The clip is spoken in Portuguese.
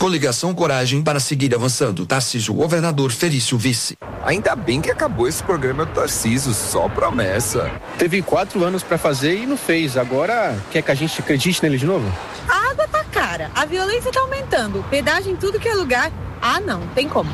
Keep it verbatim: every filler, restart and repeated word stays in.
Coligação Coragem para seguir avançando. Tarcísio, governador, Felício, vice. Ainda bem que acabou esse programa do Tarcísio, só promessa. Teve quatro anos pra fazer e não fez. Agora quer que a gente acredite nele de novo? A água tá cara, a violência tá aumentando, pedágio em tudo que é lugar. Ah, não, tem como.